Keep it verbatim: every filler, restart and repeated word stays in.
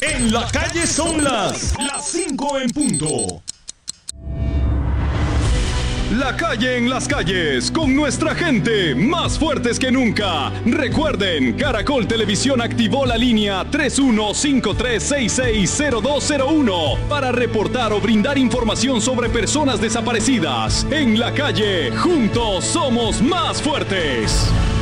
En la calle son las las cinco en punto. La calle en las calles, con nuestra gente, más fuertes que nunca. Recuerden, Caracol Televisión activó la línea tres uno cinco tres seis seis cero dos cero uno para reportar o brindar información sobre personas desaparecidas. En la calle, juntos somos más fuertes.